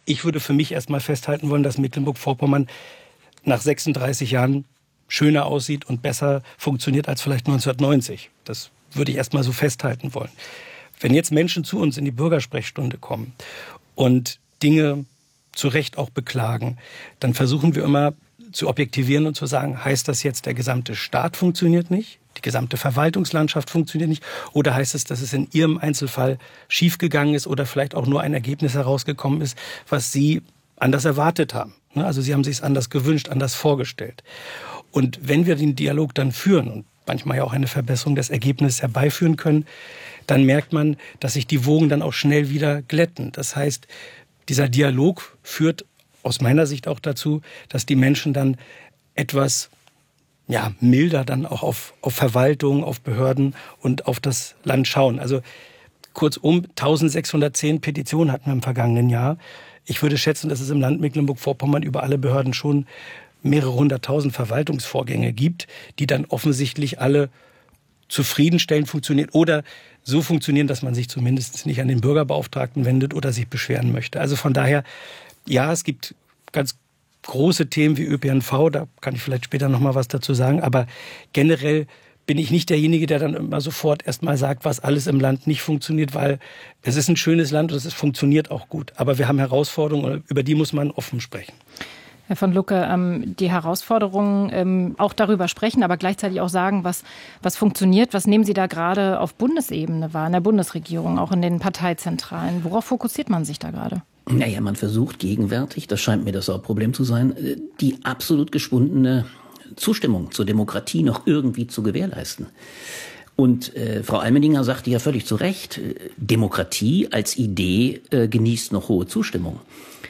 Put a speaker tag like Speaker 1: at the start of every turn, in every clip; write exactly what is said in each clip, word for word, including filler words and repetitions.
Speaker 1: ich würde für mich erstmal festhalten wollen, dass Mecklenburg-Vorpommern nach sechsunddreißig Jahren schöner aussieht und besser funktioniert als vielleicht neunzehnhundertneunzig. Das würde ich erstmal so festhalten wollen. Wenn jetzt Menschen zu uns in die Bürgersprechstunde kommen und Dinge zu Recht auch beklagen, dann versuchen wir immer zu objektivieren und zu sagen, heißt das jetzt, der gesamte Staat funktioniert nicht, die gesamte Verwaltungslandschaft funktioniert nicht, oder heißt es, dass es in Ihrem Einzelfall schiefgegangen ist oder vielleicht auch nur ein Ergebnis herausgekommen ist, was Sie anders erwartet haben. Also Sie haben sich es anders gewünscht, anders vorgestellt. Und wenn wir den Dialog dann führen und manchmal ja auch eine Verbesserung des Ergebnisses herbeiführen können, dann merkt man, dass sich die Wogen dann auch schnell wieder glätten. Das heißt, dieser Dialog führt aus meiner Sicht auch dazu, dass die Menschen dann etwas ja, milder dann auch auf, auf Verwaltung, auf Behörden und auf das Land schauen. Also kurzum, eintausendsechshundertzehn Petitionen hatten wir im vergangenen Jahr. Ich würde schätzen, dass es im Land Mecklenburg-Vorpommern über alle Behörden schon mehrere hunderttausend Verwaltungsvorgänge gibt, die dann offensichtlich alle zufriedenstellend funktionieren oder so funktionieren, dass man sich zumindest nicht an den Bürgerbeauftragten wendet oder sich beschweren möchte. Also von daher, ja, es gibt ganz große Themen wie Ö P N V, da kann ich vielleicht später noch mal was dazu sagen, aber generell bin ich nicht derjenige, der dann immer sofort erst mal sagt, was alles im Land nicht funktioniert, weil es ist ein schönes Land und es funktioniert auch gut. Aber wir haben Herausforderungen, über die muss man offen sprechen.
Speaker 2: Herr von Lucke, ähm, die Herausforderungen ähm, auch darüber sprechen, aber gleichzeitig auch sagen, was, was funktioniert. Was nehmen Sie da gerade auf Bundesebene wahr, in der Bundesregierung, auch in den Parteizentralen? Worauf fokussiert man sich da gerade?
Speaker 3: Naja, man versucht gegenwärtig, das scheint mir das Hauptproblem zu sein, die absolut geschwundene Zustimmung zur Demokratie noch irgendwie zu gewährleisten. Und äh, Frau Almendinger sagte ja völlig zu Recht, äh, Demokratie als Idee äh, genießt noch hohe Zustimmung.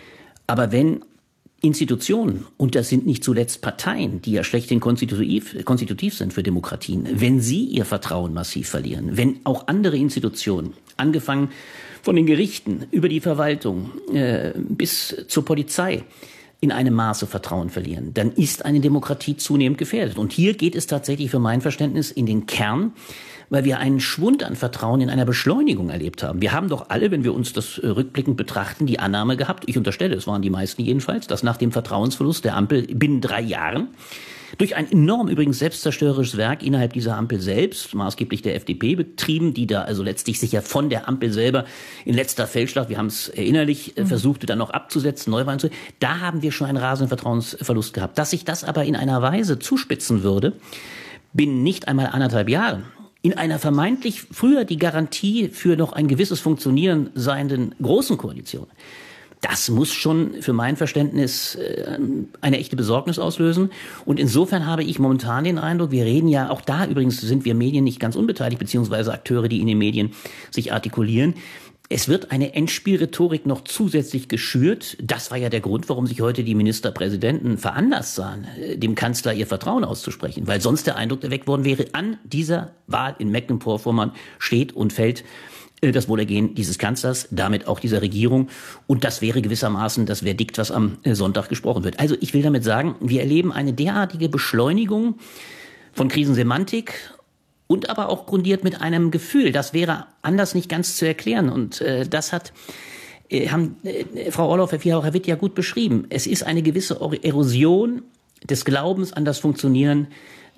Speaker 3: Aber wenn Institutionen, und das sind nicht zuletzt Parteien, die ja schlechthin konstitutiv, konstitutiv sind für Demokratien, wenn sie ihr Vertrauen massiv verlieren, wenn auch andere Institutionen, angefangen von den Gerichten über die Verwaltung äh, bis zur Polizei, in einem Maße Vertrauen verlieren, dann ist eine Demokratie zunehmend gefährdet. Und hier geht es tatsächlich für mein Verständnis in den Kern, weil wir einen Schwund an Vertrauen in einer Beschleunigung erlebt haben. Wir haben doch alle, wenn wir uns das rückblickend betrachten, die Annahme gehabt, ich unterstelle, es waren die meisten jedenfalls, dass nach dem Vertrauensverlust der Ampel binnen drei Jahren durch ein enorm übrigens selbstzerstörerisches Werk innerhalb dieser Ampel selbst, maßgeblich der F D P betrieben, die da also letztlich sich ja von der Ampel selber in letzter Feldschlacht, wir haben es erinnerlich, mhm. versuchte dann noch abzusetzen, Neuwahlen zu, da haben wir schon einen rasenden Vertrauensverlust gehabt. Dass sich das aber in einer Weise zuspitzen würde, binnen nicht einmal anderthalb Jahren, in einer vermeintlich früher die Garantie für noch ein gewisses Funktionieren seienden großen Koalition, das muss schon für mein Verständnis äh, eine echte Besorgnis auslösen. Und insofern habe ich momentan den Eindruck, wir reden ja, auch da übrigens sind wir Medien nicht ganz unbeteiligt, beziehungsweise Akteure, die in den Medien sich artikulieren. Es wird eine Endspielrhetorik noch zusätzlich geschürt. Das war ja der Grund, warum sich heute die Ministerpräsidenten veranlasst sahen, dem Kanzler ihr Vertrauen auszusprechen. Weil sonst der Eindruck erweckt worden wäre, an dieser Wahl in Mecklenburg-Vorpommern steht und fällt das Wohlergehen dieses Kanzlers, damit auch dieser Regierung. Und das wäre gewissermaßen das Verdikt, was am Sonntag gesprochen wird. Also ich will damit sagen, wir erleben eine derartige Beschleunigung von Krisensemantik und aber auch grundiert mit einem Gefühl. Das wäre anders nicht ganz zu erklären. Und äh, das hat äh, haben, äh, Frau Orloff-Herr ja gut beschrieben. Es ist eine gewisse Erosion des Glaubens an das Funktionieren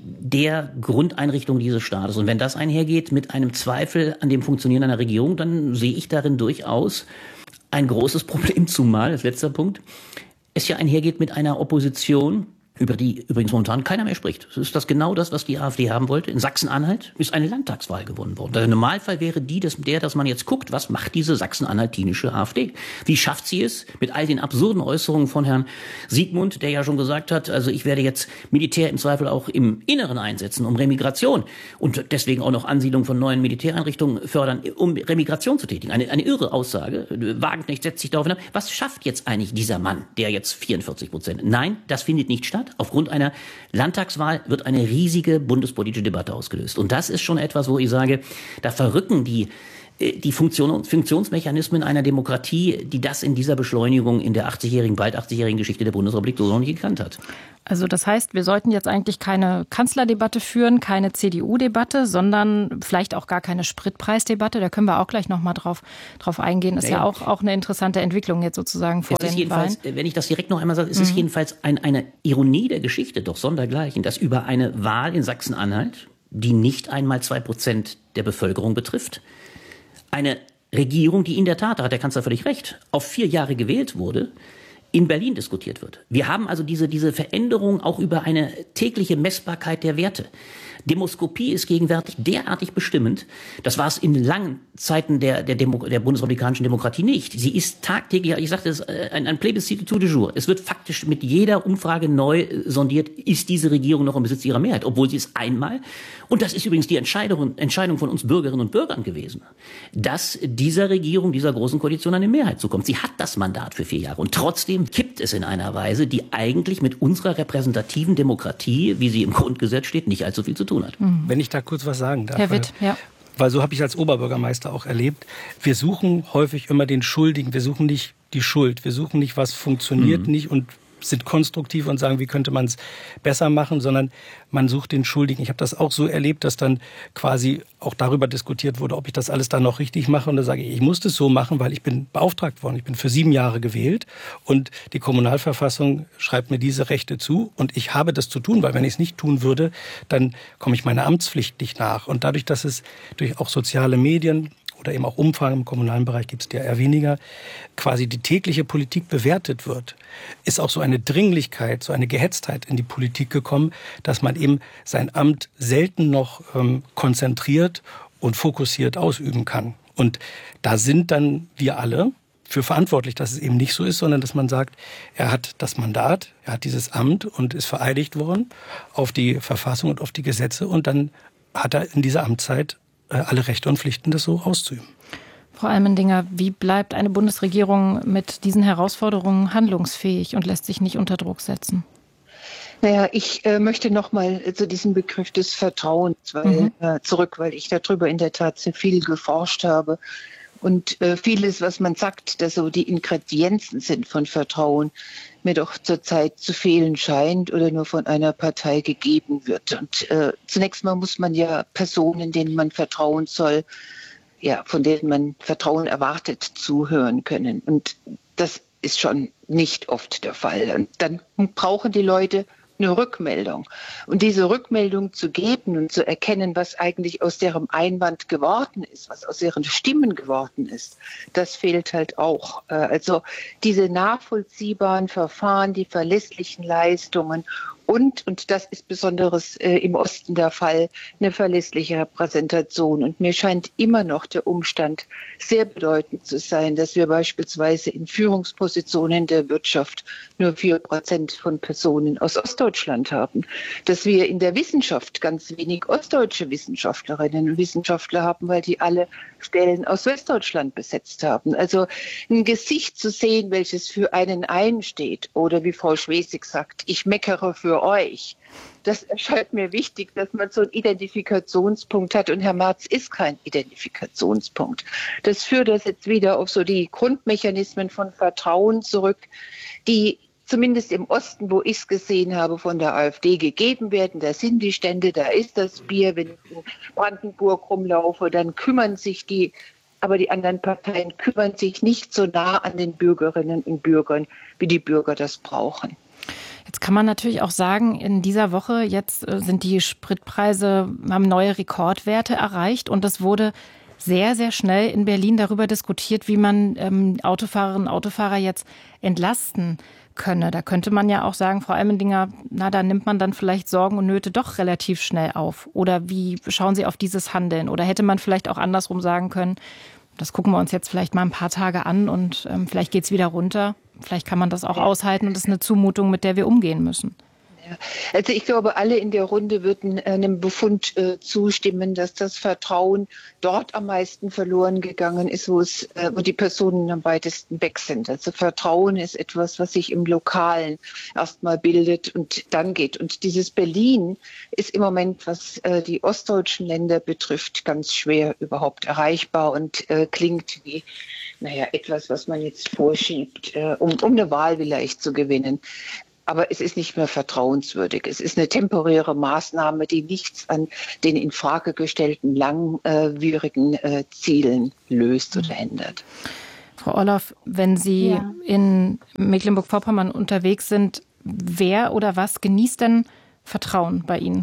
Speaker 3: der Grundeinrichtung dieses Staates. Und wenn das einhergeht mit einem Zweifel an dem Funktionieren einer Regierung, dann sehe ich darin durchaus ein großes Problem, zumal, als letzter Punkt, es ja einhergeht mit einer Opposition, über die übrigens momentan keiner mehr spricht. Das ist das genau das, was die AfD haben wollte. In Sachsen-Anhalt ist eine Landtagswahl gewonnen worden. Der Normalfall wäre die, dass, der, dass man jetzt guckt, was macht diese sachsen-anhaltinische AfD? Wie schafft sie es mit all den absurden Äußerungen von Herrn Siegmund, der ja schon gesagt hat, also ich werde jetzt Militär im Zweifel auch im Inneren einsetzen, um Remigration und deswegen auch noch Ansiedlung von neuen Militäreinrichtungen fördern, um Remigration zu tätigen. Eine, eine irre Aussage. Wagenknecht setzt sich darauf hin. Was schafft jetzt eigentlich dieser Mann, der jetzt vierundvierzig Prozent? Nein, das findet nicht statt. Aufgrund einer Landtagswahl wird eine riesige bundespolitische Debatte ausgelöst. Und das ist schon etwas, wo ich sage, da verrücken die die Funktion, Funktionsmechanismen einer Demokratie, die das in dieser Beschleunigung in der achtzigjährigen, bald achtzigjährigen Geschichte der Bundesrepublik so noch nicht gekannt hat.
Speaker 2: Also das heißt, wir sollten jetzt eigentlich keine Kanzlerdebatte führen, keine C D U-Debatte, sondern vielleicht auch gar keine Spritpreisdebatte. Da können wir auch gleich noch mal drauf, drauf eingehen. Ist ja, ja auch, auch eine interessante Entwicklung jetzt sozusagen vor
Speaker 3: es ist
Speaker 2: den
Speaker 3: jedenfalls,
Speaker 2: Wahlen.
Speaker 3: Wenn ich das direkt noch einmal sage, es
Speaker 2: mhm.
Speaker 3: ist jedenfalls ein, eine Ironie der Geschichte, doch sondergleichen, dass über eine Wahl in Sachsen-Anhalt, die nicht einmal zwei Prozent der Bevölkerung betrifft, eine Regierung, die in der Tat, da hat der Kanzler völlig recht, auf vier Jahre gewählt wurde, in Berlin diskutiert wird. Wir haben also diese, diese Veränderung auch über eine tägliche Messbarkeit der Werte. Demoskopie ist gegenwärtig derartig bestimmend. Das war es in langen Zeiten der, der, Demo, der bundesrepublikanischen Demokratie nicht. Sie ist tagtäglich, ich sagte es, ein, ein Plebiscit tout de jour. Es wird faktisch mit jeder Umfrage neu sondiert, ist diese Regierung noch im Besitz ihrer Mehrheit, obwohl sie es einmal, und das ist übrigens die Entscheidung, Entscheidung von uns Bürgerinnen und Bürgern gewesen, dass dieser Regierung, dieser großen Koalition eine Mehrheit zukommt. Sie hat das Mandat für vier Jahre und trotzdem kippt es in einer Weise, die eigentlich mit unserer repräsentativen Demokratie, wie sie im Grundgesetz steht, nicht allzu viel zu tun hat.
Speaker 1: Wenn ich da kurz was sagen darf.
Speaker 2: Herr Witt, ja.
Speaker 1: Weil so habe ich als Oberbürgermeister auch erlebt. Wir suchen häufig immer den Schuldigen. Wir suchen nicht die Schuld. Wir suchen nicht, was funktioniert mhm. nicht und sind konstruktiv und sagen, wie könnte man es besser machen, sondern man sucht den Schuldigen. Ich habe das auch so erlebt, dass dann quasi auch darüber diskutiert wurde, ob ich das alles dann noch richtig mache. Und da sage ich, ich muss das so machen, weil ich bin beauftragt worden. Ich bin für sieben Jahre gewählt und die Kommunalverfassung schreibt mir diese Rechte zu und ich habe das zu tun, weil wenn ich es nicht tun würde, dann komme ich meiner Amtspflicht nicht nach. Und dadurch, dass es durch auch soziale Medien oder eben auch Umfragen im kommunalen Bereich gibt es ja eher weniger, quasi die tägliche Politik bewertet wird, ist auch so eine Dringlichkeit, so eine Gehetztheit in die Politik gekommen, dass man eben sein Amt selten noch ähm, konzentriert und fokussiert ausüben kann. Und da sind dann wir alle für verantwortlich, dass es eben nicht so ist, sondern dass man sagt, er hat das Mandat, er hat dieses Amt und ist vereidigt worden auf die Verfassung und auf die Gesetze und dann hat er in dieser Amtszeit alle Rechte und Pflichten, das so auszuüben.
Speaker 2: Frau Allmendinger, wie bleibt eine Bundesregierung mit diesen Herausforderungen handlungsfähig und lässt sich nicht unter Druck setzen?
Speaker 4: Naja, ich äh, möchte noch mal zu diesem Begriff des Vertrauens weil, mhm. äh, zurück, weil ich darüber in der Tat sehr viel geforscht habe. Und äh, vieles, was man sagt, dass so die Ingredienzen sind von Vertrauen, mir doch zurzeit zu fehlen scheint oder nur von einer Partei gegeben wird. Und äh, zunächst mal muss man ja Personen, denen man vertrauen soll, ja, von denen man Vertrauen erwartet, zuhören können. Und das ist schon nicht oft der Fall. Und dann brauchen die Leute eine Rückmeldung. Und diese Rückmeldung zu geben und zu erkennen, was eigentlich aus deren Einwand geworden ist, was aus ihren Stimmen geworden ist, das fehlt halt auch. Also diese nachvollziehbaren Verfahren, die verlässlichen Leistungen und, und das ist besonders äh, im Osten der Fall, eine verlässliche Repräsentation. Und mir scheint immer noch der Umstand sehr bedeutend zu sein, dass wir beispielsweise in Führungspositionen der Wirtschaft nur vier Prozent von Personen aus Ostdeutschland haben. Dass wir in der Wissenschaft ganz wenig ostdeutsche Wissenschaftlerinnen und Wissenschaftler haben, weil die alle Stellen aus Westdeutschland besetzt haben. Also ein Gesicht zu sehen, welches für einen einsteht oder wie Frau Schwesig sagt, ich meckere für euch. Das erscheint mir wichtig, dass man so einen Identifikationspunkt hat. Und Herr Merz ist kein Identifikationspunkt. Das führt das jetzt wieder auf so die Grundmechanismen von Vertrauen zurück, die zumindest im Osten, wo ich es gesehen habe, von der AfD gegeben werden. Da sind die Stände, da ist das Bier. Wenn ich in Brandenburg rumlaufe, dann kümmern sich die, aber die anderen Parteien kümmern sich nicht so nah an den Bürgerinnen und Bürgern, wie die Bürger das brauchen.
Speaker 2: Jetzt kann man natürlich auch sagen, in dieser Woche jetzt sind die Spritpreise, haben neue Rekordwerte erreicht und es wurde sehr, sehr schnell in Berlin darüber diskutiert, wie man ähm, Autofahrerinnen und Autofahrer jetzt entlasten könne. Da könnte man ja auch sagen, Frau Allmendinger, na, da nimmt man dann vielleicht Sorgen und Nöte doch relativ schnell auf. Oder wie schauen Sie auf dieses Handeln? Oder hätte man vielleicht auch andersrum sagen können, das gucken wir uns jetzt vielleicht mal ein paar Tage an und ähm, vielleicht geht's wieder runter. Vielleicht kann man das auch aushalten und das ist eine Zumutung, mit der wir umgehen müssen.
Speaker 4: Also ich glaube, alle in der Runde würden einem Befund äh, zustimmen, dass das Vertrauen dort am meisten verloren gegangen ist, wo es, äh, wo die Personen am weitesten weg sind. Also Vertrauen ist etwas, was sich im Lokalen erstmal bildet und dann geht. Und dieses Berlin ist im Moment, was äh, die ostdeutschen Länder betrifft, ganz schwer überhaupt erreichbar und äh, klingt wie, naja, etwas, was man jetzt vorschiebt, äh, um, um eine Wahl vielleicht zu gewinnen. Aber es ist nicht mehr vertrauenswürdig. Es ist eine temporäre Maßnahme, die nichts an den in Frage gestellten langwierigen äh, Zielen löst oder ändert.
Speaker 2: Frau Orloff, wenn Sie ja. in Mecklenburg-Vorpommern unterwegs sind, wer oder was genießt denn Vertrauen bei Ihnen?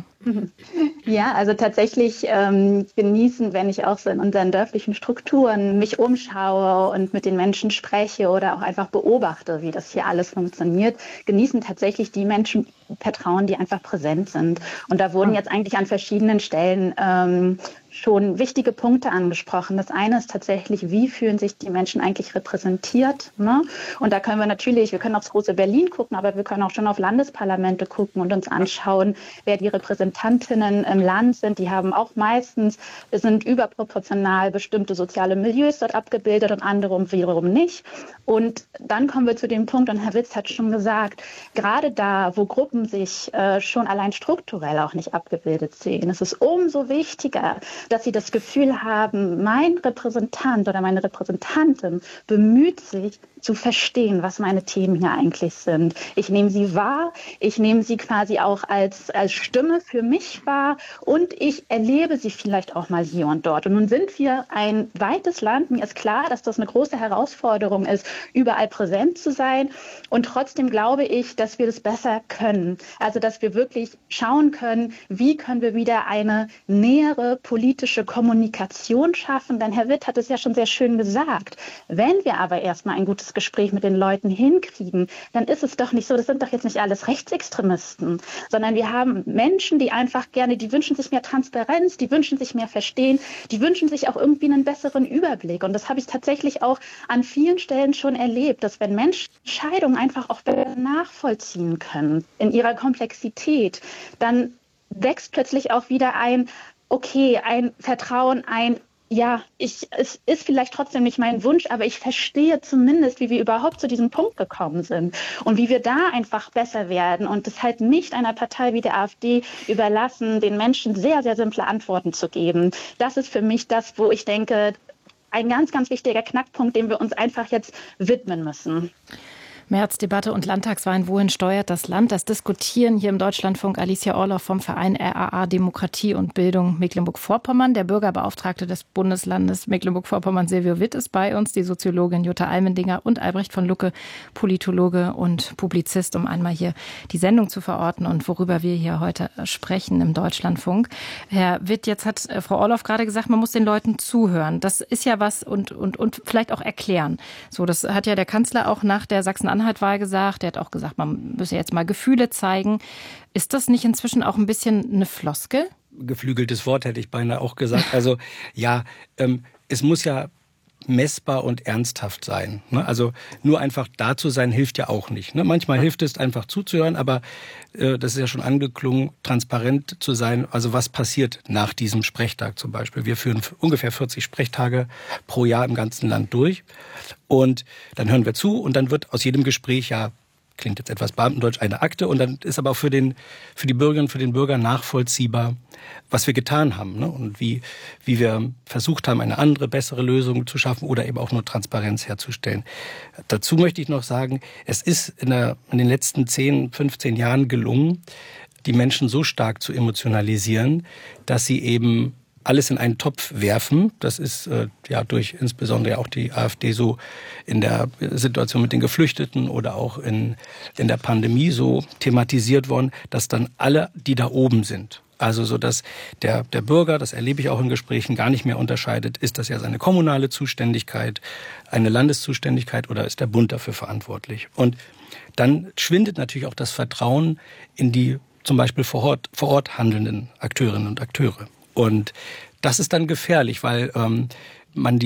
Speaker 5: Ja, also tatsächlich ähm, genießen, wenn ich auch so in unseren dörflichen Strukturen mich umschaue und mit den Menschen spreche oder auch einfach beobachte, wie das hier alles funktioniert, genießen tatsächlich die Menschen Vertrauen, die einfach präsent sind. Und da wurden jetzt eigentlich an verschiedenen Stellen ähm, schon wichtige Punkte angesprochen. Das eine ist tatsächlich, wie fühlen sich die Menschen eigentlich repräsentiert? Ne? Und da können wir natürlich, wir können aufs große Berlin gucken, aber wir können auch schon auf Landesparlamente gucken und uns anschauen, wer die Repräsentantinnen im Land sind. Die haben auch meistens, sind überproportional bestimmte soziale Milieus dort abgebildet und andere wiederum nicht. Und dann kommen wir zu dem Punkt, und Herr Witz hat schon gesagt, gerade da, wo Gruppen sich äh, schon allein strukturell auch nicht abgebildet sehen, ist es umso wichtiger, dass sie das Gefühl haben, mein Repräsentant oder meine Repräsentantin bemüht sich zu verstehen, was meine Themen hier eigentlich sind. Ich nehme sie wahr, ich nehme sie quasi auch als, als Stimme für mich wahr und ich erlebe sie vielleicht auch mal hier und dort. Und nun sind wir ein weites Land. Mir ist klar, dass das eine große Herausforderung ist, überall präsent zu sein. Und trotzdem glaube ich, dass wir das besser können. Also, dass wir wirklich schauen können, wie können wir wieder eine nähere politische Kommunikation schaffen. Denn Herr Witt hat es ja schon sehr schön gesagt. Wenn wir aber erstmal ein gutes Gespräch mit den Leuten hinkriegen, dann ist es doch nicht so, das sind doch jetzt nicht alles Rechtsextremisten, sondern wir haben Menschen, die einfach gerne, die wünschen sich mehr Transparenz, die wünschen sich mehr Verstehen, die wünschen sich auch irgendwie einen besseren Überblick. Und das habe ich tatsächlich auch an vielen Stellen schon erlebt, dass wenn Menschen Entscheidungen einfach auch nachvollziehen können in ihrer Komplexität, dann wächst plötzlich auch wieder ein, okay, ein Vertrauen, ein ja, ich, es ist vielleicht trotzdem nicht mein Wunsch, aber ich verstehe zumindest, wie wir überhaupt zu diesem Punkt gekommen sind und wie wir da einfach besser werden und es halt nicht einer Partei wie der AfD überlassen, den Menschen sehr, sehr simple Antworten zu geben. Das ist für mich das, wo ich denke, ein ganz, ganz wichtiger Knackpunkt, dem wir uns einfach jetzt widmen müssen.
Speaker 2: Märzdebatte und Landtagswahlen, wohin steuert das Land? Das diskutieren hier im Deutschlandfunk Alicia Orloff vom Verein R A A Demokratie und Bildung Mecklenburg-Vorpommern. Der Bürgerbeauftragte des Bundeslandes Mecklenburg-Vorpommern, Silvio Witt, ist bei uns, die Soziologin Jutta Almendinger und Albrecht von Lucke, Politologe und Publizist, um einmal hier die Sendung zu verorten und worüber wir hier heute sprechen im Deutschlandfunk. Herr Witt, jetzt hat Frau Orloff gerade gesagt, man muss den Leuten zuhören. Das ist ja was und, und, und vielleicht auch erklären. So, das hat ja der Kanzler auch nach der Sachsen Anhalt-Wahl gesagt. Der hat auch gesagt, man müsse jetzt mal Gefühle zeigen. Ist das nicht inzwischen auch ein bisschen eine Floskel?
Speaker 1: Geflügeltes Wort hätte ich beinahe auch gesagt. Also ja, ähm, es muss ja messbar und ernsthaft sein. Ne? Also nur einfach da zu sein, hilft ja auch nicht. Ne? Manchmal hilft es, einfach zuzuhören, aber äh, das ist ja schon angeklungen, transparent zu sein. Also was passiert nach diesem Sprechtag zum Beispiel? Wir führen ungefähr vierzig Sprechtage pro Jahr im ganzen Land durch. Und dann hören wir zu und dann wird aus jedem Gespräch, ja, klingt jetzt etwas beamtendeutsch, eine Akte. Und dann ist aber auch für, den, für die Bürgerinnen und für den Bürger nachvollziehbar, was wir getan haben. Ne? Und wie, wie wir versucht haben, eine andere, bessere Lösung zu schaffen oder eben auch nur Transparenz herzustellen. Dazu möchte ich noch sagen, es ist in, der, in den letzten zehn, fünfzehn Jahren gelungen, die Menschen so stark zu emotionalisieren, dass sie eben alles in einen Topf werfen. Das ist äh, ja durch insbesondere auch die AfD so in der Situation mit den Geflüchteten oder auch in, in der Pandemie so thematisiert worden, dass dann alle, die da oben sind, also so, dass der, der Bürger, das erlebe ich auch in Gesprächen, gar nicht mehr unterscheidet, ist das ja seine kommunale Zuständigkeit, eine Landeszuständigkeit oder ist der Bund dafür verantwortlich? Und dann schwindet natürlich auch das Vertrauen in die zum Beispiel vor Ort, vor Ort handelnden Akteurinnen und Akteure. Und das ist dann gefährlich, weil ähm, man die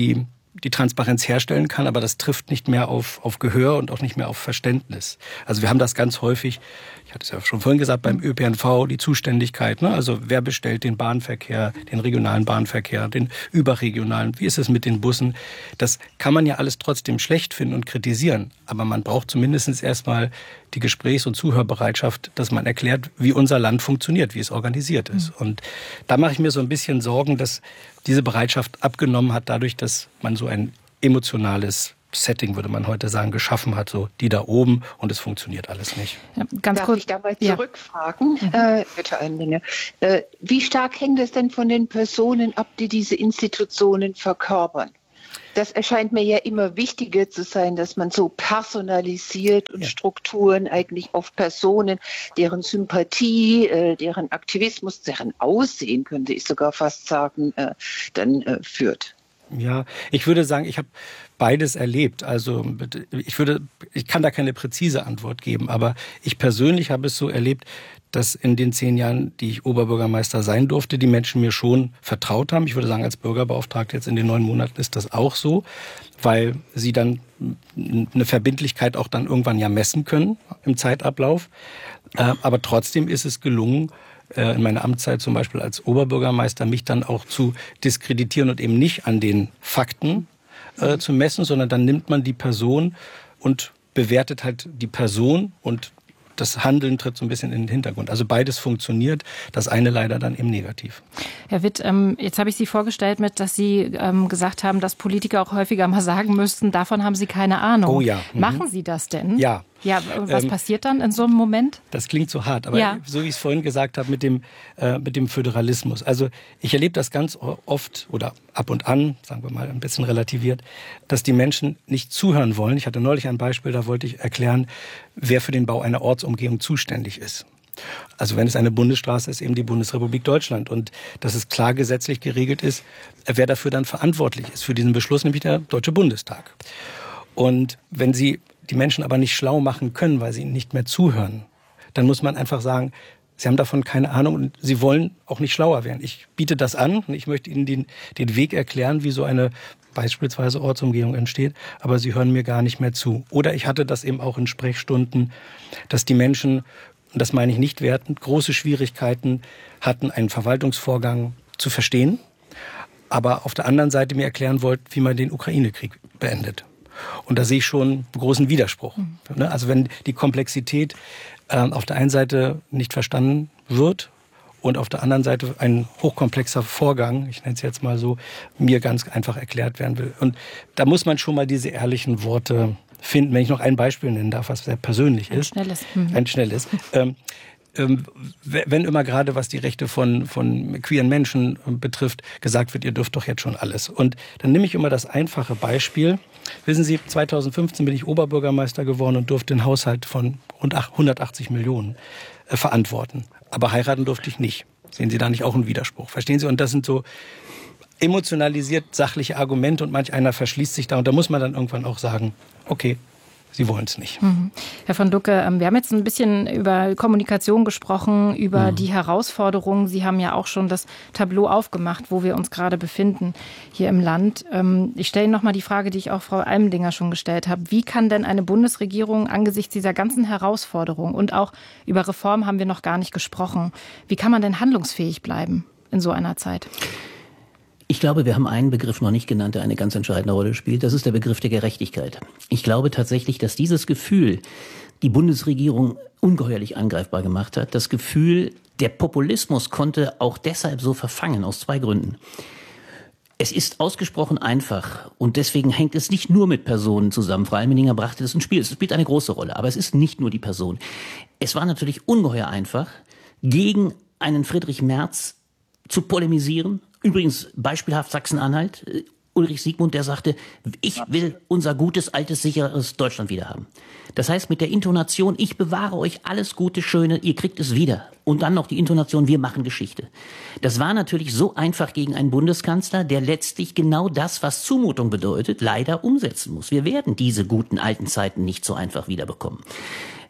Speaker 1: die Transparenz herstellen kann, aber das trifft nicht mehr auf, auf Gehör und auch nicht mehr auf Verständnis. Also wir haben das ganz häufig, ich hatte es ja schon vorhin gesagt, beim Ö P N V, die Zuständigkeit, ne? Also wer bestellt den Bahnverkehr, den regionalen Bahnverkehr, den überregionalen, wie ist es mit den Bussen? Das kann man ja alles trotzdem schlecht finden und kritisieren, aber man braucht zumindest erstmal die Gesprächs- und Zuhörbereitschaft, dass man erklärt, wie unser Land funktioniert, wie es organisiert ist. Mhm. Und da mache ich mir so ein bisschen Sorgen, dass diese Bereitschaft abgenommen hat, dadurch, dass man so ein emotionales Setting, würde man heute sagen, geschaffen hat, so die da oben, und es funktioniert alles nicht.
Speaker 4: Ja, ganz Darf kurz ich dabei zurückfragen, ja. äh, bitte Einlinge, äh, wie stark hängt es denn von den Personen ab, die diese Institutionen verkörpern? Das erscheint mir ja immer wichtiger zu sein, dass man so personalisiert und ja. Strukturen eigentlich auf Personen, deren Sympathie, äh, deren Aktivismus, deren Aussehen, könnte ich sogar fast sagen, äh, dann äh, führt.
Speaker 1: Ja, ich würde sagen, ich habe beides erlebt. Also ich würde, ich kann da keine präzise Antwort geben, aber ich persönlich habe es so erlebt, dass in den zehn Jahren, die ich Oberbürgermeister sein durfte, die Menschen mir schon vertraut haben. Ich würde sagen, als Bürgerbeauftragter jetzt in den neun Monaten ist das auch so, weil sie dann eine Verbindlichkeit auch dann irgendwann ja messen können im Zeitablauf. Aber trotzdem ist es gelungen, in meiner Amtszeit zum Beispiel als Oberbürgermeister, mich dann auch zu diskreditieren und eben nicht an den Fakten äh, zu messen, sondern dann nimmt man die Person und bewertet halt die Person, und das Handeln tritt so ein bisschen in den Hintergrund. Also beides funktioniert, das eine leider dann eben negativ.
Speaker 2: Herr Witt, ähm, jetzt habe ich Sie vorgestellt mit, dass Sie ähm, gesagt haben, dass Politiker auch häufiger mal sagen müssten, davon haben Sie keine Ahnung.
Speaker 1: Oh ja. Mhm.
Speaker 2: Machen Sie das denn?
Speaker 1: Ja.
Speaker 2: Ja, was
Speaker 1: ähm,
Speaker 2: passiert dann in so einem Moment?
Speaker 1: Das klingt so hart, aber
Speaker 2: ja.
Speaker 1: so wie ich es vorhin gesagt habe mit dem, äh, mit dem Föderalismus. Also ich erlebe das ganz oft oder ab und an, sagen wir mal ein bisschen relativiert, dass die Menschen nicht zuhören wollen. Ich hatte neulich ein Beispiel, da wollte ich erklären, wer für den Bau einer Ortsumgehung zuständig ist. Also wenn es eine Bundesstraße ist, eben die Bundesrepublik Deutschland. Und dass es klar gesetzlich geregelt ist, wer dafür dann verantwortlich ist für diesen Beschluss, nämlich der Deutsche Bundestag. Und wenn Sie die Menschen aber nicht schlau machen können, weil sie ihnen nicht mehr zuhören, dann muss man einfach sagen, sie haben davon keine Ahnung und sie wollen auch nicht schlauer werden. Ich biete das an und ich möchte ihnen den, den Weg erklären, wie so eine beispielsweise Ortsumgehung entsteht, aber sie hören mir gar nicht mehr zu. Oder ich hatte das eben auch in Sprechstunden, dass die Menschen, und das meine ich nicht wertend, große Schwierigkeiten hatten, einen Verwaltungsvorgang zu verstehen, aber auf der anderen Seite mir erklären wollten, wie man den Ukraine-Krieg beendet. Und da sehe ich schon einen großen Widerspruch. Mhm. Also wenn die Komplexität äh, auf der einen Seite nicht verstanden wird und auf der anderen Seite ein hochkomplexer Vorgang, ich nenne es jetzt mal so, mir ganz einfach erklärt werden will. Und da muss man schon mal diese ehrlichen Worte finden. Wenn ich noch ein Beispiel nennen darf, was sehr persönlich
Speaker 2: ein
Speaker 1: ist.
Speaker 2: Schnelles. Mhm.
Speaker 1: Ein schnelles. Ähm, ähm, wenn immer gerade, was die Rechte von, von queeren Menschen betrifft, gesagt wird, ihr dürft doch jetzt schon alles. Und dann nehme ich immer das einfache Beispiel. Wissen Sie, zweitausendfünfzehn bin ich Oberbürgermeister geworden und durfte einen Haushalt von rund hundertachtzig Millionen äh, verantworten. Aber heiraten durfte ich nicht. Sehen Sie da nicht auch einen Widerspruch? Verstehen Sie? Und das sind so emotionalisiert sachliche Argumente und manch einer verschließt sich da. Und da muss man dann irgendwann auch sagen, okay, Sie wollen es nicht.
Speaker 2: Mhm. Herr von Lucke, wir haben jetzt ein bisschen über Kommunikation gesprochen, über mhm. die Herausforderungen. Sie haben ja auch schon das Tableau aufgemacht, wo wir uns gerade befinden hier im Land. Ich stelle Ihnen noch mal die Frage, die ich auch Frau Almendinger schon gestellt habe. Wie kann denn eine Bundesregierung angesichts dieser ganzen Herausforderungen, und auch über Reform haben wir noch gar nicht gesprochen, wie kann man denn handlungsfähig bleiben in so einer Zeit?
Speaker 3: Ich glaube, wir haben einen Begriff noch nicht genannt, der eine ganz entscheidende Rolle spielt. Das ist der Begriff der Gerechtigkeit. Ich glaube tatsächlich, dass dieses Gefühl die Bundesregierung ungeheuerlich angreifbar gemacht hat. Das Gefühl, der Populismus konnte auch deshalb so verfangen, aus zwei Gründen. Es ist ausgesprochen einfach und deswegen hängt es nicht nur mit Personen zusammen. Frau Almendinger brachte das ins Spiel. Es spielt eine große Rolle, aber es ist nicht nur die Person. Es war natürlich ungeheuer einfach, gegen einen Friedrich Merz zu polemisieren. Übrigens beispielhaft Sachsen-Anhalt, Ulrich Siegmund, der sagte, ich will unser gutes, altes, sicheres Deutschland wieder haben. Das heißt mit der Intonation, ich bewahre euch alles Gute, Schöne, ihr kriegt es wieder. Und dann noch die Intonation, wir machen Geschichte. Das war natürlich so einfach gegen einen Bundeskanzler, der letztlich genau das, was Zumutung bedeutet, leider umsetzen muss. Wir werden diese guten alten Zeiten nicht so einfach wiederbekommen.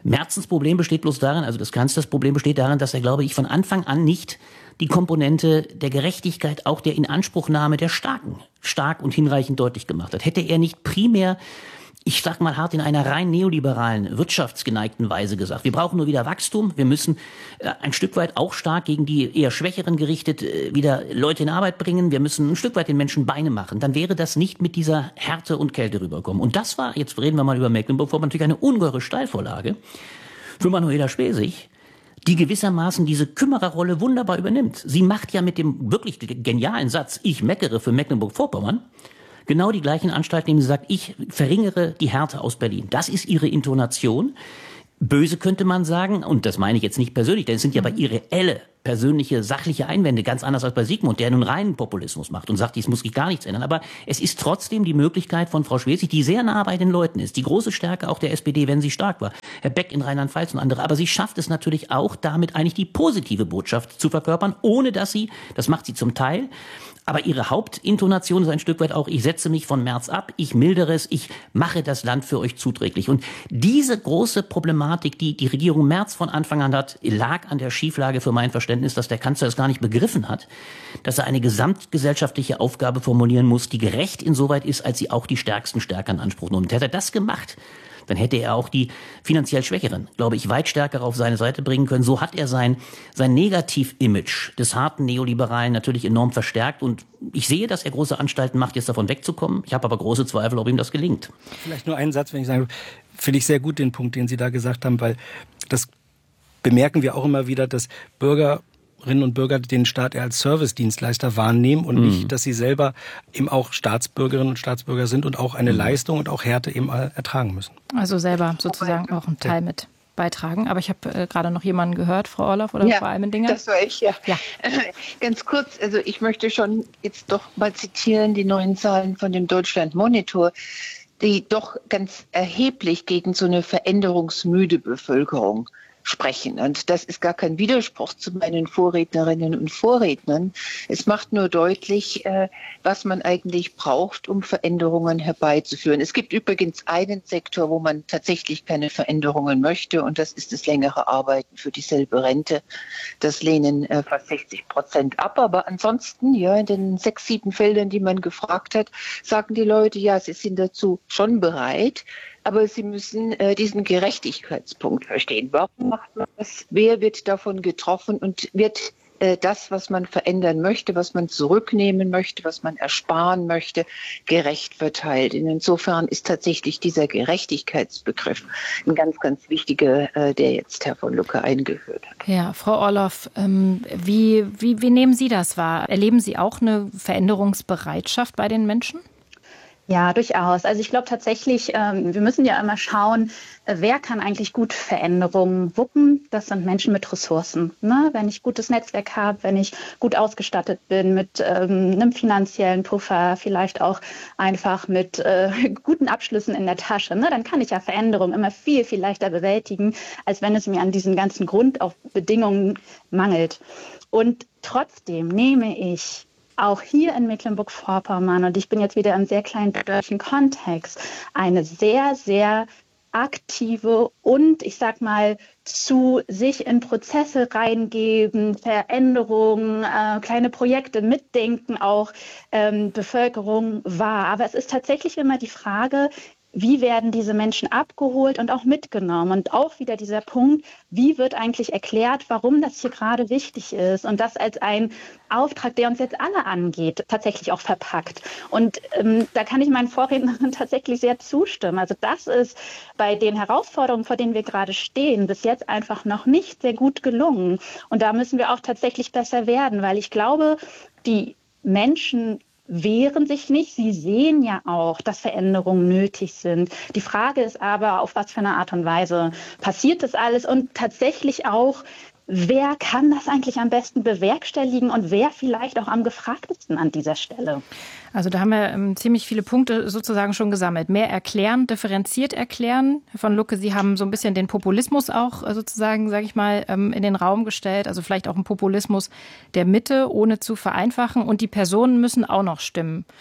Speaker 3: Merzens Problem besteht bloß darin, also des Kanzlers Problem besteht darin, dass er, glaube ich, von Anfang an nicht die Komponente der Gerechtigkeit, auch der Inanspruchnahme der Starken, stark und hinreichend deutlich gemacht hat. Hätte er nicht primär, ich sag mal hart, in einer rein neoliberalen, wirtschaftsgeneigten Weise gesagt, wir brauchen nur wieder Wachstum, wir müssen äh, ein Stück weit auch stark gegen die eher Schwächeren gerichtet äh, wieder Leute in Arbeit bringen, wir müssen ein Stück weit den Menschen Beine machen, dann wäre das nicht mit dieser Härte und Kälte rüberkommen. Und das war, jetzt reden wir mal über Mecklenburg-Vorpommern, natürlich eine ungeheure Steilvorlage für Manuela Schwesig, die gewissermaßen diese Kümmererrolle wunderbar übernimmt. Sie macht ja mit dem wirklich genialen Satz, ich meckere für Mecklenburg-Vorpommern, genau die gleichen Anstalten, indem sie sagt, ich verringere die Härte aus Berlin. Das ist ihre Intonation. Böse könnte man sagen, und das meine ich jetzt nicht persönlich, denn es sind ja bei ihr reelle, persönliche, sachliche Einwände, ganz anders als bei Sigmund, der nun reinen Populismus macht und sagt, dies muss sich gar nichts ändern. Aber es ist trotzdem die Möglichkeit von Frau Schwesig, die sehr nah bei den Leuten ist, die große Stärke auch der S P D, wenn sie stark war, Herr Beck in Rheinland-Pfalz und andere, aber sie schafft es natürlich auch, damit eigentlich die positive Botschaft zu verkörpern, ohne dass sie, das macht sie zum Teil, aber ihre Hauptintonation ist ein Stück weit auch, ich setze mich von Merz ab, ich mildere es, ich mache das Land für euch zuträglich. Und diese große Problematik, die die Regierung Merz von Anfang an hat, lag an der Schieflage für mein Verständnis, dass der Kanzler es gar nicht begriffen hat, dass er eine gesamtgesellschaftliche Aufgabe formulieren muss, die gerecht insoweit ist, als sie auch die Stärksten stärker in Anspruch nimmt. Hätte er das gemacht, dann hätte er auch die finanziell Schwächeren, glaube ich, weit stärker auf seine Seite bringen können. So hat er sein, sein Negativ-Image des harten Neoliberalen natürlich enorm verstärkt. Und ich sehe, dass er große Anstalten macht, jetzt davon wegzukommen. Ich habe aber große Zweifel, ob ihm das gelingt.
Speaker 1: Vielleicht nur einen Satz, wenn ich sage, finde ich sehr gut den Punkt, den Sie da gesagt haben, weil das bemerken wir auch immer wieder, dass Bürger und Bürger den Staat eher als Servicedienstleister wahrnehmen und mhm. nicht, dass sie selber eben auch Staatsbürgerinnen und Staatsbürger sind und auch eine mhm. Leistung und auch Härte eben ertragen müssen.
Speaker 2: Also selber sozusagen auch einen Teil mit beitragen. Aber ich habe äh, gerade noch jemanden gehört, Frau Orloff oder
Speaker 4: ja,
Speaker 2: Frau Almendinger.
Speaker 4: Das war ich, ja.
Speaker 2: ja.
Speaker 4: Ganz kurz, also ich möchte schon jetzt doch mal zitieren die neuen Zahlen von dem Deutschland Monitor, die doch ganz erheblich gegen so eine veränderungsmüde Bevölkerung sprechen. Und das ist gar kein Widerspruch zu meinen Vorrednerinnen und Vorrednern. Es macht nur deutlich, was man eigentlich braucht, um Veränderungen herbeizuführen. Es gibt übrigens einen Sektor, wo man tatsächlich keine Veränderungen möchte, und das ist das längere Arbeiten für dieselbe Rente. Das lehnen fast sechzig Prozent ab. Aber ansonsten, ja, in den sechs, sieben Feldern, die man gefragt hat, sagen die Leute, ja, sie sind dazu schon bereit. Aber sie müssen äh, diesen Gerechtigkeitspunkt verstehen. Warum macht man das? Wer wird davon getroffen und wird äh, das, was man verändern möchte, was man zurücknehmen möchte, was man ersparen möchte, gerecht verteilt? Und insofern ist tatsächlich dieser Gerechtigkeitsbegriff ein ganz, ganz wichtiger, äh, der jetzt Herr von Lucke eingeführt hat.
Speaker 2: Ja, Frau Orloff, ähm, wie, wie, wie nehmen Sie das wahr? Erleben Sie auch eine Veränderungsbereitschaft bei den Menschen?
Speaker 5: Ja, durchaus. Also ich glaube tatsächlich, ähm, wir müssen ja immer schauen, äh, wer kann eigentlich gut Veränderungen wuppen. Das sind Menschen mit Ressourcen. Ne? Wenn ich gutes Netzwerk habe, wenn ich gut ausgestattet bin mit ähm, einem finanziellen Puffer, vielleicht auch einfach mit äh, guten Abschlüssen in der Tasche, ne? Dann kann ich ja Veränderungen immer viel, viel leichter bewältigen, als wenn es mir an diesen ganzen Grundbedingungen mangelt. Und trotzdem nehme ich auch hier in Mecklenburg-Vorpommern, und ich bin jetzt wieder im sehr kleinen deutschen Kontext, eine sehr, sehr aktive und, ich sag mal, zu sich in Prozesse reingeben, Veränderungen, äh, kleine Projekte mitdenken, auch ähm, Bevölkerung wahr. Aber es ist tatsächlich immer die Frage, wie werden diese Menschen abgeholt und auch mitgenommen? Und auch wieder dieser Punkt, wie wird eigentlich erklärt, warum das hier gerade wichtig ist? Und das als ein Auftrag, der uns jetzt alle angeht, tatsächlich auch verpackt. Und ähm, da kann ich meinen Vorrednern tatsächlich sehr zustimmen. Also das ist bei den Herausforderungen, vor denen wir gerade stehen, bis jetzt einfach noch nicht sehr gut gelungen. Und da müssen wir auch tatsächlich besser werden, weil ich glaube, die Menschen wehren sich nicht. Sie sehen ja auch, dass Veränderungen nötig sind. Die Frage ist aber, auf was für eine Art und Weise passiert das alles und tatsächlich auch, wer kann das eigentlich am besten bewerkstelligen und wer vielleicht auch am gefragtesten an dieser Stelle?
Speaker 2: Also da haben wir ähm, ziemlich viele Punkte sozusagen schon gesammelt. Mehr erklären, differenziert erklären. Herr von Lucke, Sie haben so ein bisschen den Populismus auch äh, sozusagen, sage ich mal, ähm, in den Raum gestellt. Also vielleicht auch ein Populismus der Mitte, ohne zu vereinfachen. Und die Personen müssen auch noch stimmen.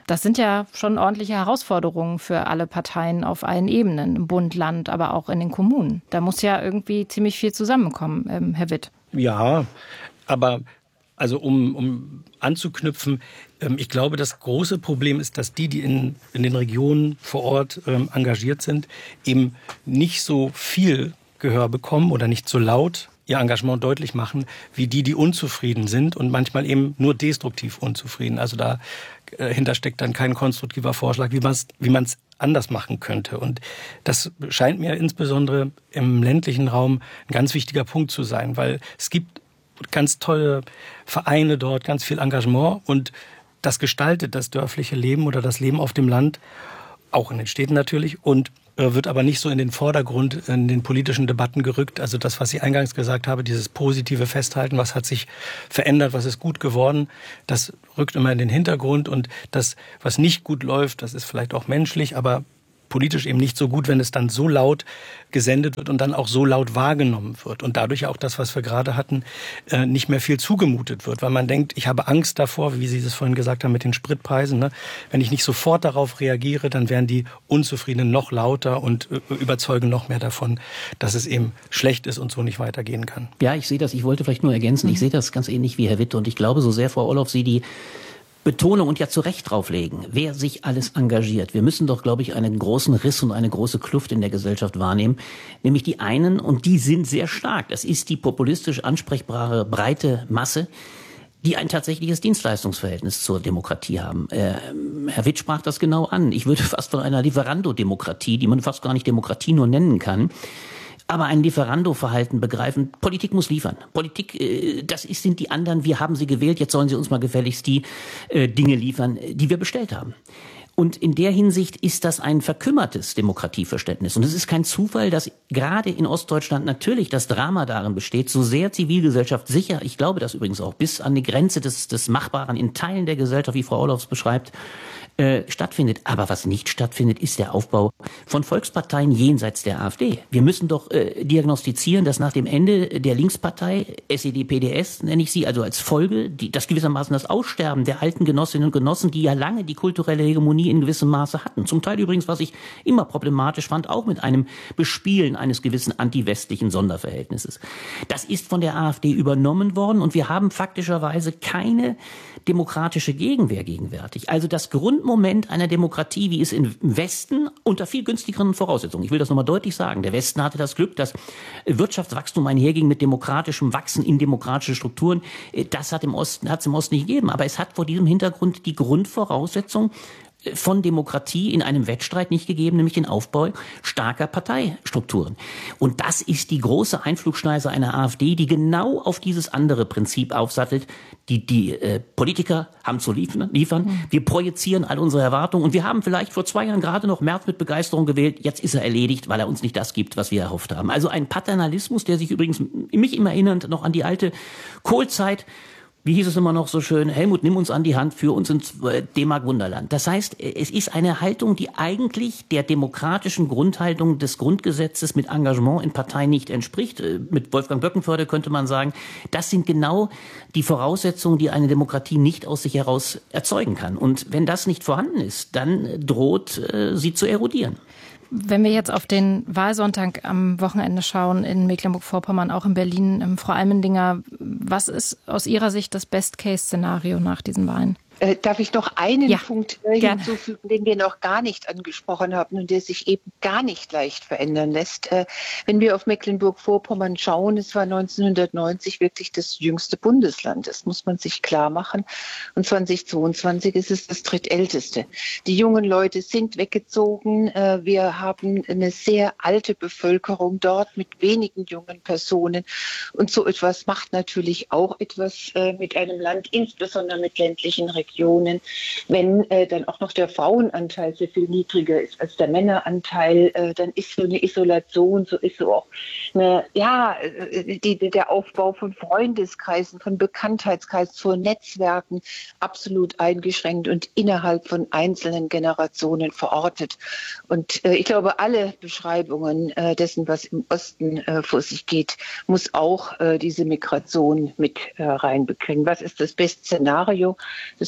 Speaker 2: Das sind ja schon ordentliche Herausforderungen für alle Parteien auf allen Ebenen, im Bund, Land, aber auch in den Kommunen. Da muss ja irgendwie ziemlich viel zusammenkommen, ähm, Herr Witt.
Speaker 1: Ja, aber also um, um anzuknüpfen, ähm, ich glaube, das große Problem ist, dass die, die in, in den Regionen vor Ort ähm, engagiert sind, eben nicht so viel Gehör bekommen oder nicht so laut ihr Engagement deutlich machen, wie die, die unzufrieden sind und manchmal eben nur destruktiv unzufrieden. Also dahinter steckt dann kein konstruktiver Vorschlag, wie man es wie man es anders machen könnte. Und das scheint mir insbesondere im ländlichen Raum ein ganz wichtiger Punkt zu sein, weil es gibt ganz tolle Vereine dort, ganz viel Engagement und das gestaltet das dörfliche Leben oder das Leben auf dem Land, auch in den Städten natürlich, und wird aber nicht so in den Vordergrund in den politischen Debatten gerückt. Also das, was ich eingangs gesagt habe, dieses positive Festhalten, was hat sich verändert, was ist gut geworden, das rückt immer in den Hintergrund. Und das, was nicht gut läuft, das ist vielleicht auch menschlich, aber politisch eben nicht so gut, wenn es dann so laut gesendet wird und dann auch so laut wahrgenommen wird. Und dadurch auch das, was wir gerade hatten, nicht mehr viel zugemutet wird. Weil man denkt, ich habe Angst davor, wie Sie es vorhin gesagt haben mit den Spritpreisen. Ne? Wenn ich nicht sofort darauf reagiere, dann werden die Unzufriedenen noch lauter und überzeugen noch mehr davon, dass es eben schlecht ist und so nicht weitergehen kann.
Speaker 3: Ja, ich sehe das. Ich wollte vielleicht nur ergänzen. Ich sehe das ganz ähnlich wie Herr Witt. Und ich glaube so sehr, Frau Orloff, Sie die Betonung und ja zu Recht drauflegen, wer sich alles engagiert. Wir müssen doch, glaube ich, einen großen Riss und eine große Kluft in der Gesellschaft wahrnehmen. Nämlich die einen, und die sind sehr stark. Das ist die populistisch ansprechbare breite Masse, die ein tatsächliches Dienstleistungsverhältnis zur Demokratie haben. Äh, Herr Witt sprach das genau an. Ich würde fast von einer Lieferando-Demokratie, die man fast gar nicht Demokratie nur nennen kann, aber ein Lieferando-Verhalten begreifen. Politik muss liefern. Politik, äh, das ist, sind die anderen, wir haben sie gewählt, jetzt sollen sie uns mal gefälligst die äh, Dinge liefern, die wir bestellt haben. Und in der Hinsicht ist das ein verkümmertes Demokratieverständnis. Und es ist kein Zufall, dass gerade in Ostdeutschland natürlich das Drama darin besteht, so sehr Zivilgesellschaft sicher, ich glaube das übrigens auch, bis an die Grenze des, des Machbaren in Teilen der Gesellschaft, wie Frau Orloff beschreibt, Äh, stattfindet. Aber was nicht stattfindet, ist der Aufbau von Volksparteien jenseits der AfD. Wir müssen doch äh, diagnostizieren, dass nach dem Ende der Linkspartei, S E D P D S nenne ich sie, also als Folge, die, das gewissermaßen das Aussterben der alten Genossinnen und Genossen, die ja lange die kulturelle Hegemonie in gewissem Maße hatten. Zum Teil übrigens, was ich immer problematisch fand, auch mit einem Bespielen eines gewissen antiwestlichen Sonderverhältnisses. Das ist von der AfD übernommen worden und wir haben faktischerweise keine demokratische Gegenwehr gegenwärtig. Also das Grundmoment einer Demokratie, wie es im Westen unter viel günstigeren Voraussetzungen, ich will das nochmal deutlich sagen, der Westen hatte das Glück, dass Wirtschaftswachstum einherging mit demokratischem Wachsen in demokratische Strukturen. Das hat im Osten, hat es im Osten nicht gegeben. Aber es hat vor diesem Hintergrund die Grundvoraussetzung von Demokratie in einem Wettstreit nicht gegeben, nämlich den Aufbau starker Parteistrukturen. Und das ist die große Einflugschneise einer AfD, die genau auf dieses andere Prinzip aufsattelt. Die, die äh, Politiker haben zu liefern, liefern. Mhm. Wir projizieren all unsere Erwartungen und wir haben vielleicht vor zwei Jahren gerade noch Merz mit Begeisterung gewählt. Jetzt ist er erledigt, weil er uns nicht das gibt, was wir erhofft haben. Also ein Paternalismus, der sich übrigens mich immer erinnernd noch an die alte Kohlzeit. Wie hieß es immer noch so schön? Helmut, nimm uns an die Hand, führ uns ins D-Mark-Wunderland. Das heißt, es ist eine Haltung, die eigentlich der demokratischen Grundhaltung des Grundgesetzes mit Engagement in Parteien nicht entspricht. Mit Wolfgang Böckenförde könnte man sagen, das sind genau die Voraussetzungen, die eine Demokratie nicht aus sich heraus erzeugen kann. Und wenn das nicht vorhanden ist, dann droht äh, sie zu erodieren.
Speaker 2: Wenn wir jetzt auf den Wahlsonntag am Wochenende schauen, in Mecklenburg-Vorpommern, auch in Berlin, Frau Almendinger, was ist aus Ihrer Sicht das Best-Case-Szenario nach diesen Wahlen?
Speaker 4: Äh, darf ich noch einen
Speaker 2: ja,
Speaker 4: Punkt äh, hinzufügen, den wir noch gar nicht angesprochen haben und der sich eben gar nicht leicht verändern lässt? Äh, wenn wir auf Mecklenburg-Vorpommern schauen, es war neunzehnhundertneunzig wirklich das jüngste Bundesland. Das muss man sich klar machen. Und zweitausendzweiundzwanzig ist es das drittälteste. Die jungen Leute sind weggezogen. Äh, wir haben eine sehr alte Bevölkerung dort mit wenigen jungen Personen. Und so etwas macht natürlich auch etwas äh, mit einem Land, insbesondere mit ländlichen Regionen. Regionen, wenn äh, dann auch noch der Frauenanteil sehr viel niedriger ist als der Männeranteil, äh, dann ist so eine Isolation, so ist so auch eine, ja, die, der Aufbau von Freundeskreisen, von Bekanntheitskreisen, von Netzwerken absolut eingeschränkt und innerhalb von einzelnen Generationen verortet. Und äh, ich glaube, alle Beschreibungen äh, dessen, was im Osten äh, vor sich geht, muss auch äh, diese Migration mit äh, reinbekriegen. Was ist das beste Szenario? Das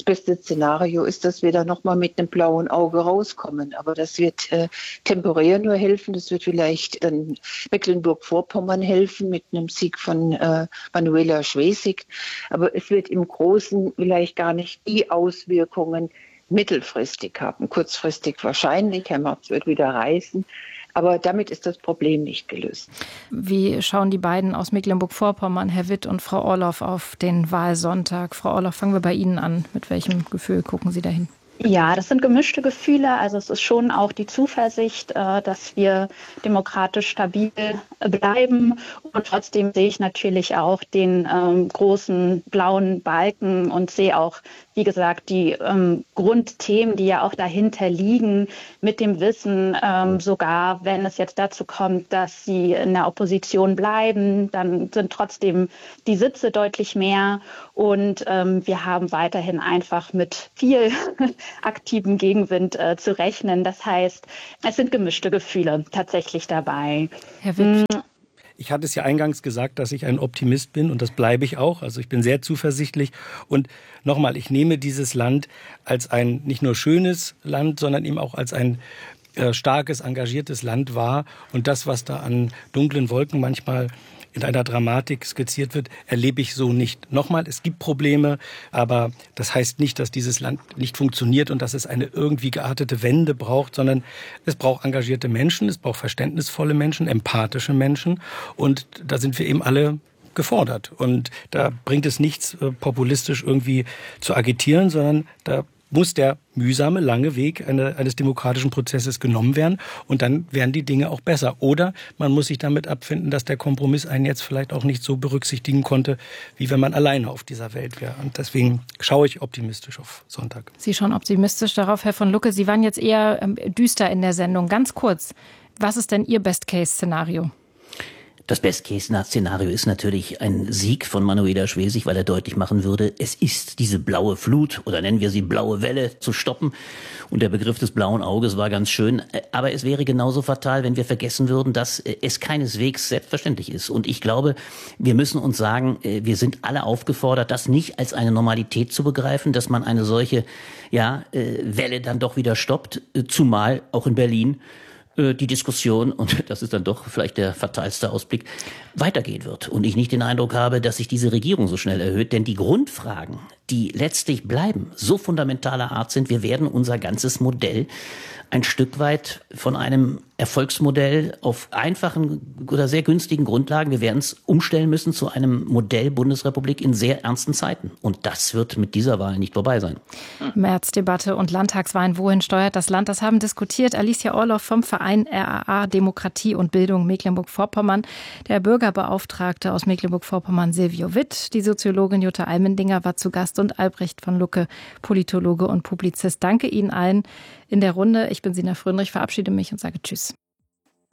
Speaker 4: beste Szenario ist, dass wir da nochmal mit einem blauen Auge rauskommen. Aber das wird äh, temporär nur helfen. Das wird vielleicht dann Mecklenburg-Vorpommern helfen mit einem Sieg von äh, Manuela Schwesig. Aber es wird im Großen vielleicht gar nicht die Auswirkungen mittelfristig haben. Kurzfristig wahrscheinlich. Herr Merz wird wieder reisen. Aber damit ist das Problem nicht gelöst.
Speaker 2: Wie schauen die beiden aus Mecklenburg-Vorpommern, Herr Witt und Frau Orloff, auf den Wahlsonntag? Frau Orloff, fangen wir bei Ihnen an. Mit welchem Gefühl gucken Sie dahin?
Speaker 5: Ja, das sind gemischte Gefühle. Also es ist schon auch die Zuversicht, dass wir demokratisch stabil bleiben. Und trotzdem sehe ich natürlich auch den ähm, großen blauen Balken und sehe auch, wie gesagt, die ähm, Grundthemen, die ja auch dahinter liegen, mit dem Wissen, ähm, sogar wenn es jetzt dazu kommt, dass sie in der Opposition bleiben, dann sind trotzdem die Sitze deutlich mehr. Und ähm, wir haben weiterhin einfach mit viel aktiven Gegenwind äh, zu rechnen. Das heißt, es sind gemischte Gefühle tatsächlich dabei.
Speaker 2: Herr Witt.
Speaker 1: Ich hatte es ja eingangs gesagt, dass ich ein Optimist bin und das bleibe ich auch. Also ich bin sehr zuversichtlich und nochmal, ich nehme dieses Land als ein nicht nur schönes Land, sondern eben auch als ein äh, starkes, engagiertes Land wahr. Und das, was da an dunklen Wolken manchmal in einer Dramatik skizziert wird, erlebe ich so nicht. Nochmal, es gibt Probleme, aber das heißt nicht, dass dieses Land nicht funktioniert und dass es eine irgendwie geartete Wende braucht, sondern es braucht engagierte Menschen, es braucht verständnisvolle Menschen, empathische Menschen und da sind wir eben alle gefordert. Und da bringt es nichts, populistisch irgendwie zu agitieren, sondern da muss der mühsame, lange Weg eine, eines demokratischen Prozesses genommen werden und dann werden die Dinge auch besser. Oder man muss sich damit abfinden, dass der Kompromiss einen jetzt vielleicht auch nicht so berücksichtigen konnte, wie wenn man alleine auf dieser Welt wäre. Und deswegen schaue ich optimistisch auf Sonntag.
Speaker 2: Sie schauen optimistisch darauf, Herr von Lucke. Sie waren jetzt eher ähm, düster in der Sendung. Ganz kurz, was ist denn Ihr Best-Case-Szenario?
Speaker 3: Das Best-Case-Szenario ist natürlich ein Sieg von Manuela Schwesig, weil er deutlich machen würde, es ist diese blaue Flut oder nennen wir sie blaue Welle zu stoppen. Und der Begriff des blauen Auges war ganz schön. Aber es wäre genauso fatal, wenn wir vergessen würden, dass es keineswegs selbstverständlich ist. Und ich glaube, wir müssen uns sagen, wir sind alle aufgefordert, das nicht als eine Normalität zu begreifen, dass man eine solche ja, Welle dann doch wieder stoppt, zumal auch in Berlin die Diskussion, und das ist dann doch vielleicht der fatalste Ausblick, weitergehen wird. Und ich nicht den Eindruck habe, dass sich diese Regierung so schnell erhöht. Denn die Grundfragen, die letztlich bleiben, so fundamentaler Art sind, wir werden unser ganzes Modell ein Stück weit von einem Erfolgsmodell auf einfachen oder sehr günstigen Grundlagen, wir werden es umstellen müssen zu einem Modell Bundesrepublik in sehr ernsten Zeiten. Und das wird mit dieser Wahl nicht vorbei sein.
Speaker 2: Märzdebatte und Landtagswahlen, wohin steuert das Land? Das haben diskutiert Alicia Orloff vom Verein R A A Demokratie und Bildung Mecklenburg-Vorpommern, der Bürgerbeauftragte aus Mecklenburg-Vorpommern Silvio Witt, die Soziologin Jutta Almendinger war zu Gast und Albrecht von Lucke, Politologe und Publizist. Danke Ihnen allen in der Runde. Ich bin Sina Fröndrich, verabschiede mich und sage Tschüss.